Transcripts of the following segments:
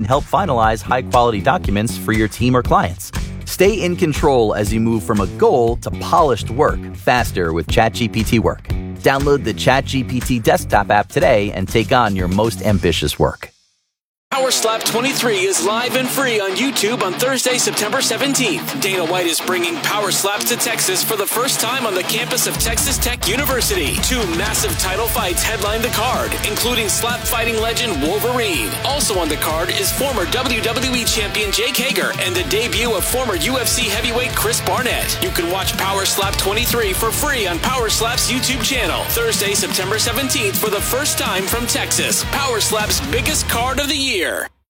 help finalize high-quality documents for your team or clients. Stay in control as you move from a goal to polished work faster with ChatGPT Work. Download the ChatGPT desktop app today and take on your most ambitious work. Power Slap 23 is live and free on YouTube on Thursday, September 17th. Dana White is bringing Power Slaps to Texas for the first time on the campus of Texas Tech University. 2 massive title fights headline the card, including slap fighting legend Wolverine. Also on the card is former WWE champion Jake Hager and the debut of former UFC heavyweight Chris Barnett. You can watch Power Slap 23 for free on Power Slap's YouTube channel. Thursday, September 17th for the first time from Texas. Power Slap's biggest card of the year.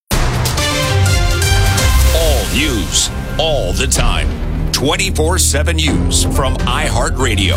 All news, all the time. 24/7 News from iHeartRadio.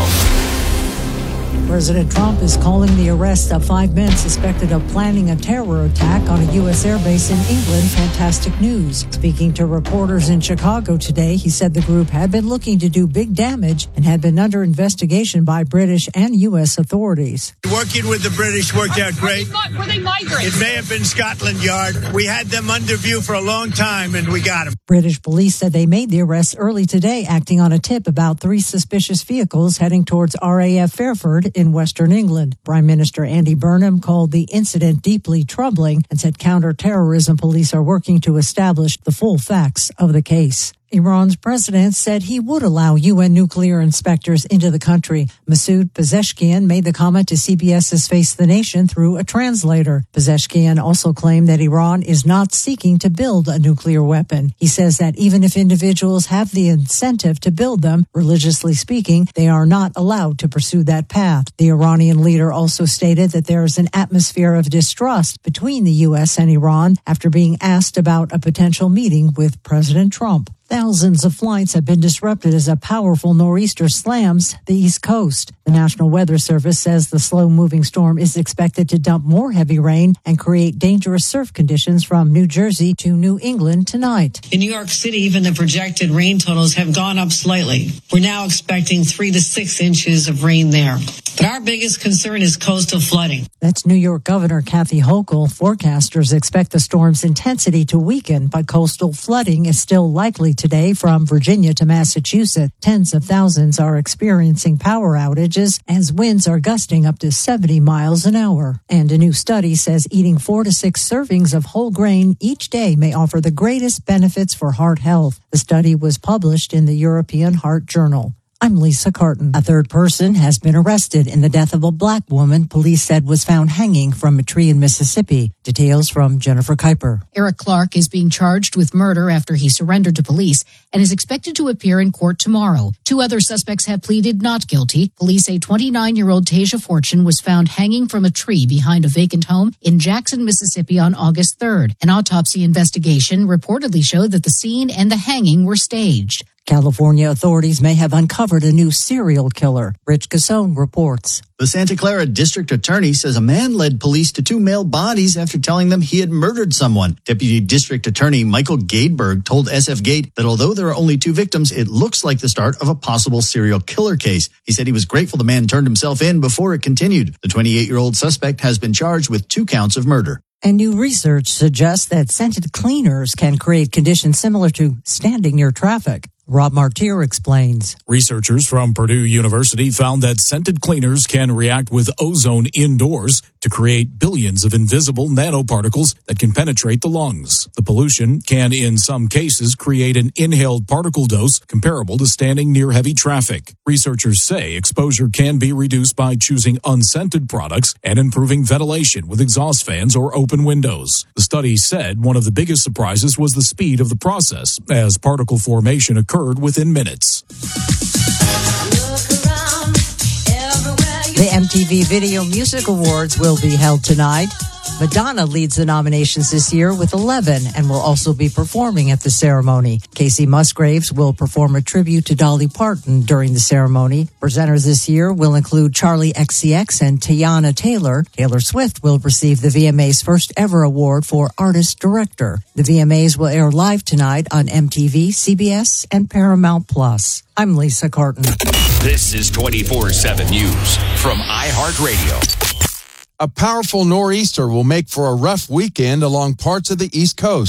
President Trump is calling the arrest of 5 men suspected of planning a terror attack on a U.S. airbase in England fantastic news. Speaking to reporters in Chicago today, he said the group had been looking to do big damage and had been under investigation by British and U.S. authorities. Working with the British worked out great. Were they migrants? It may have been Scotland Yard. We had them under view for a long time, and we got them. British police said they made the arrest early today, acting on a tip about 3 suspicious vehicles heading towards RAF Fairford in Western England. Prime Minister Andy Burnham called the incident deeply troubling and said counter-terrorism police are working to establish the full facts of the case. Iran's president said he would allow UN nuclear inspectors into the country. Masoud Pezeshkian made the comment to CBS's Face the Nation through a translator. Pezeshkian also claimed that Iran is not seeking to build a nuclear weapon. He says that even if individuals have the incentive to build them, religiously speaking, they are not allowed to pursue that path. The Iranian leader also stated that there is an atmosphere of distrust between the U.S. and Iran after being asked about a potential meeting with President Trump. Thousands of flights have been disrupted as a powerful nor'easter slams the East Coast. The National Weather Service says the slow-moving storm is expected to dump more heavy rain and create dangerous surf conditions from New Jersey to New England tonight. In New York City, even the projected rain totals have gone up slightly. We're now expecting 3 to 6 inches of rain there. But our biggest concern is coastal flooding. That's New York Governor Kathy Hochul. Forecasters expect the storm's intensity to weaken, but coastal flooding is still likely today from Virginia to Massachusetts. Tens of thousands are experiencing power outages as winds are gusting up to 70 miles an hour. And a new study says eating 4 to 6 servings of whole grain each day may offer the greatest benefits for heart health. The study was published in the European Heart Journal. I'm Lisa Carton. A third person has been arrested in the death of a black woman police said was found hanging from a tree in Mississippi. Details from Jennifer Kuiper. Eric Clark is being charged with murder after he surrendered to police and is expected to appear in court tomorrow. 2 other suspects have pleaded not guilty. Police say 29-year-old Tasia Fortune was found hanging from a tree behind a vacant home in Jackson, Mississippi on August 3rd. An autopsy investigation reportedly showed that the scene and the hanging were staged. California authorities may have uncovered a new serial killer. Rich Gasson reports. The Santa Clara district attorney says a man led police to 2 male bodies after telling them he had murdered someone. Deputy District Attorney Michael Gadeberg told SF Gate that although there are only 2 victims, it looks like the start of a possible serial killer case. He said he was grateful the man turned himself in before it continued. The 28-year-old suspect has been charged with 2 counts of murder. And new research suggests that scented cleaners can create conditions similar to standing near traffic. Rob Martier explains. Researchers from Purdue University found that scented cleaners can react with ozone indoors to create billions of invisible nanoparticles that can penetrate the lungs. The pollution can, in some cases, create an inhaled particle dose comparable to standing near heavy traffic. Researchers say exposure can be reduced by choosing unscented products and improving ventilation with exhaust fans or open windows. The study said one of the biggest surprises was the speed of the process, as particle formation occurred within minutes. The MTV Video Music Awards will be held tonight. Madonna leads the nominations this year with 11 and will also be performing at the ceremony. Casey Musgraves will perform a tribute to Dolly Parton during the ceremony. Presenters this year will include Charlie XCX and Teyana Taylor. Taylor Swift will receive the VMA's first ever award for Artist Director. The VMAs will air live tonight on MTV, CBS, and Paramount Plus. I'm Lisa Carton. This is 24/7 News from iHeartRadio. A powerful nor'easter will make for a rough weekend along parts of the East Coast.